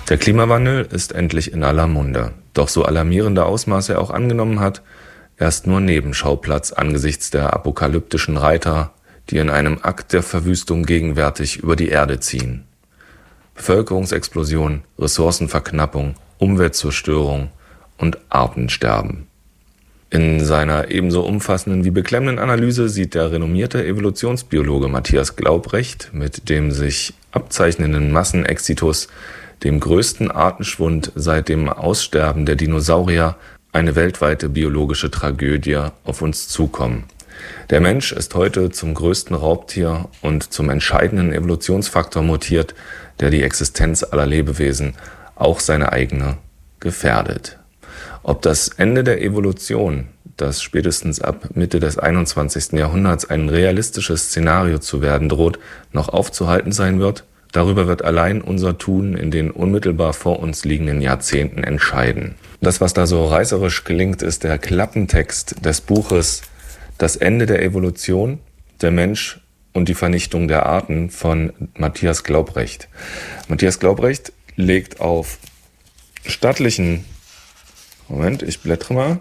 Der Klimawandel ist endlich in aller Munde. Doch so alarmierende Ausmaße er auch angenommen hat, er ist nur Nebenschauplatz angesichts der apokalyptischen Reiter, die in einem Akt der Verwüstung gegenwärtig über die Erde ziehen. Bevölkerungsexplosion, Ressourcenverknappung, Umweltzerstörung und Artensterben. In seiner ebenso umfassenden wie beklemmenden Analyse sieht der renommierte Evolutionsbiologe Matthias Glaubrecht mit dem sich abzeichnenden Massenexitus, dem größten Artenschwund seit dem Aussterben der Dinosaurier, eine weltweite biologische Tragödie auf uns zukommen. Der Mensch ist heute zum größten Raubtier und zum entscheidenden Evolutionsfaktor mutiert, der die Existenz aller Lebewesen, auch seine eigene, gefährdet. Ob das Ende der Evolution, das spätestens ab Mitte des 21. Jahrhunderts ein realistisches Szenario zu werden droht, noch aufzuhalten sein wird, darüber wird allein unser Tun in den unmittelbar vor uns liegenden Jahrzehnten entscheiden. Das, was da so reißerisch klingt, ist der Klappentext des Buches Das Ende der Evolution, der Mensch und die Vernichtung der Arten von Matthias Glaubrecht. Matthias Glaubrecht legt auf stattlichen, ich blättere mal,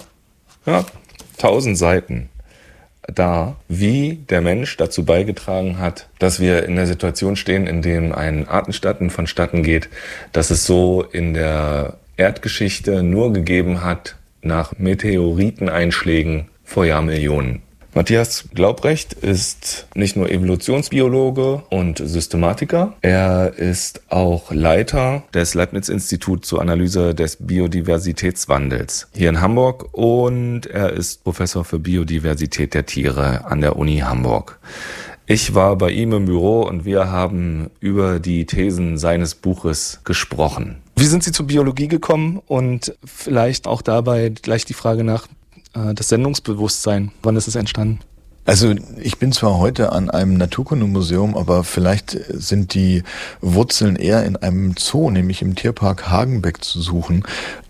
1000 Seiten dar, wie der Mensch dazu beigetragen hat, dass wir in der Situation stehen, in dem ein Artensterben vonstatten geht, dass es so in der Erdgeschichte nur gegeben hat nach Meteoriteneinschlägen vor Jahrmillionen. Matthias Glaubrecht ist nicht nur Evolutionsbiologe und Systematiker, er ist auch Leiter des Leibniz-Instituts zur Analyse des Biodiversitätswandels hier in Hamburg und er ist Professor für Biodiversität der Tiere an der Uni Hamburg. Ich war bei ihm im Büro und wir haben über die Thesen seines Buches gesprochen. Wie sind Sie zur Biologie gekommen und vielleicht auch dabei gleich die Frage nach das Sendungsbewusstsein, wann ist es entstanden? Also ich bin zwar heute an einem Naturkundemuseum, aber vielleicht sind die Wurzeln eher in einem Zoo, nämlich im Tierpark Hagenbeck zu suchen.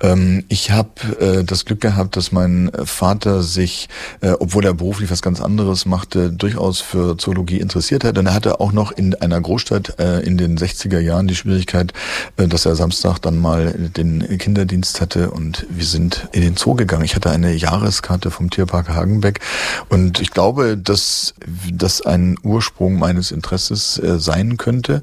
Ich habe das Glück gehabt, dass mein Vater sich, obwohl er beruflich was ganz anderes machte, durchaus für Zoologie interessiert hat. Und er hatte auch noch in einer Großstadt in den 60er Jahren die Schwierigkeit, dass er Samstag dann mal den Kinderdienst hatte und wir sind in den Zoo gegangen. Ich hatte eine Jahreskarte vom Tierpark Hagenbeck und ich glaube, dass das ein Ursprung meines Interesses sein könnte.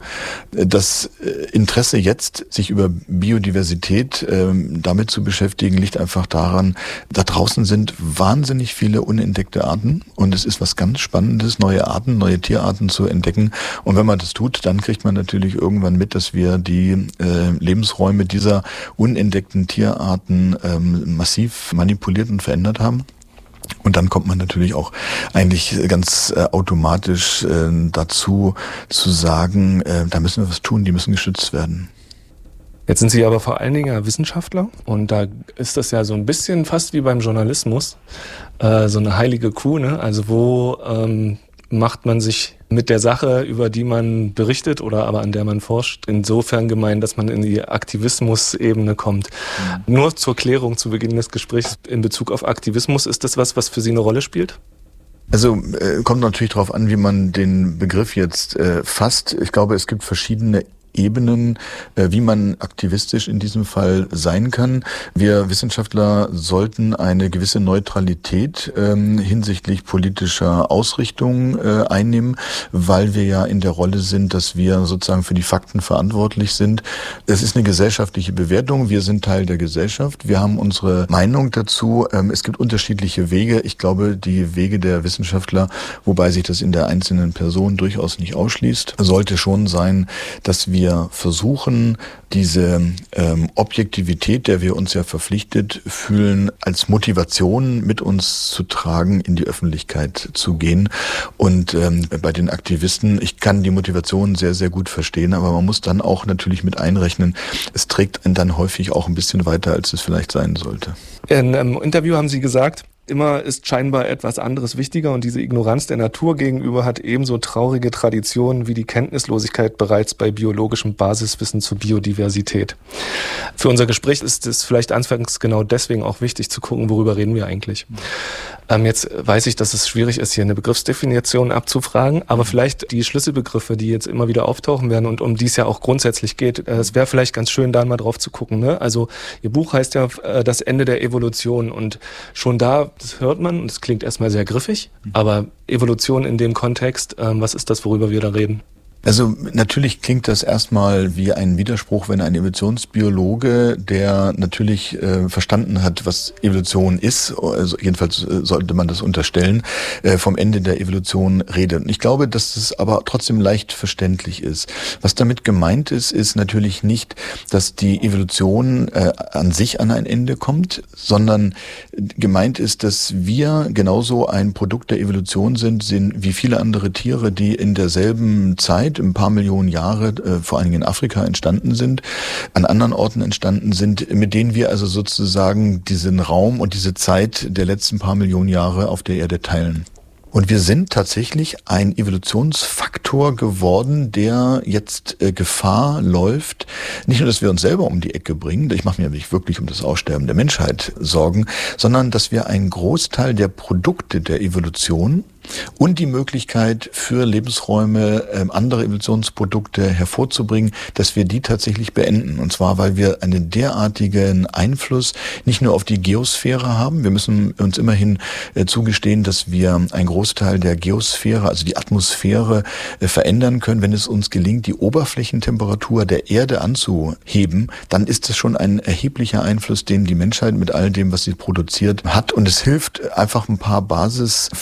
Das Interesse jetzt, sich über Biodiversität damit zu beschäftigen, liegt einfach daran, da draußen sind wahnsinnig viele unentdeckte Arten und es ist was ganz Spannendes, neue Arten, neue Tierarten zu entdecken. Und wenn man das tut, dann kriegt man natürlich irgendwann mit, dass wir die Lebensräume dieser unentdeckten Tierarten massiv manipuliert und verändert haben. Und dann kommt man natürlich auch eigentlich ganz automatisch dazu zu sagen, da müssen wir was tun, die müssen geschützt werden. Jetzt sind Sie aber vor allen Dingen Wissenschaftler und da ist das ja so ein bisschen fast wie beim Journalismus, so eine heilige Kuh, ne? Also wo macht man sich mit der Sache, über die man berichtet oder aber an der man forscht, insofern gemein, dass man in die Aktivismus-Ebene kommt. Nur zur Klärung zu Beginn des Gesprächs in Bezug auf Aktivismus, ist das was für Sie eine Rolle spielt? Also kommt natürlich darauf an, wie man den Begriff jetzt fasst. Ich glaube, es gibt verschiedene Ebenen, wie man aktivistisch in diesem Fall sein kann. Wir Wissenschaftler sollten eine gewisse Neutralität hinsichtlich politischer Ausrichtung einnehmen, weil wir ja in der Rolle sind, dass wir sozusagen für die Fakten verantwortlich sind. Es ist eine gesellschaftliche Bewertung. Wir sind Teil der Gesellschaft. Wir haben unsere Meinung dazu. Es gibt unterschiedliche Wege. Ich glaube, die Wege der Wissenschaftler, wobei sich das in der einzelnen Person durchaus nicht ausschließt, sollte schon sein, dass wir versuchen, diese Objektivität, der wir uns ja verpflichtet fühlen, als Motivation mit uns zu tragen, in die Öffentlichkeit zu gehen. Und bei den Aktivisten, ich kann die Motivation sehr, sehr gut verstehen, aber man muss dann auch natürlich mit einrechnen, es trägt einen dann häufig auch ein bisschen weiter, als es vielleicht sein sollte. In einem Interview haben Sie gesagt, immer ist scheinbar etwas anderes wichtiger und diese Ignoranz der Natur gegenüber hat ebenso traurige Traditionen wie die Kenntnislosigkeit bereits bei biologischem Basiswissen zur Biodiversität. Für unser Gespräch ist es vielleicht anfangs genau deswegen auch wichtig zu gucken, worüber reden wir eigentlich. Jetzt weiß ich, dass es schwierig ist, hier eine Begriffsdefinition abzufragen, aber vielleicht die Schlüsselbegriffe, die jetzt immer wieder auftauchen werden und um die es ja auch grundsätzlich geht, es wäre vielleicht ganz schön, da mal drauf zu gucken. Ne? Also Ihr Buch heißt ja Das Ende der Evolution und schon da, das hört man und es klingt erstmal sehr griffig, aber Evolution in dem Kontext, was ist das, worüber wir da reden? Also natürlich klingt das erstmal wie ein Widerspruch, wenn ein Evolutionsbiologe, der natürlich verstanden hat, was Evolution ist, also jedenfalls sollte man das unterstellen, vom Ende der Evolution redet. Und ich glaube, dass es aber trotzdem leicht verständlich ist. Was damit gemeint ist, ist natürlich nicht, dass die Evolution an sich an ein Ende kommt, sondern gemeint ist, dass wir genauso ein Produkt der Evolution sind wie viele andere Tiere, die in derselben Zeit ein paar Millionen Jahre, vor allen Dingen in Afrika entstanden sind, an anderen Orten entstanden sind, mit denen wir also sozusagen diesen Raum und diese Zeit der letzten paar Millionen Jahre auf der Erde teilen. Und wir sind tatsächlich ein Evolutionsfaktor geworden, der jetzt Gefahr läuft. Nicht nur, dass wir uns selber um die Ecke bringen, ich mache mir nicht wirklich um das Aussterben der Menschheit Sorgen, sondern dass wir einen Großteil der Produkte der Evolution und die Möglichkeit für Lebensräume andere Evolutionsprodukte hervorzubringen, dass wir die tatsächlich beenden. Und zwar, weil wir einen derartigen Einfluss nicht nur auf die Geosphäre haben. Wir müssen uns immerhin zugestehen, dass wir einen Großteil der Geosphäre, also die Atmosphäre, verändern können. Wenn es uns gelingt, die Oberflächentemperatur der Erde anzuheben, dann ist das schon ein erheblicher Einfluss, den die Menschheit mit all dem, was sie produziert, hat. Und es hilft einfach ein paar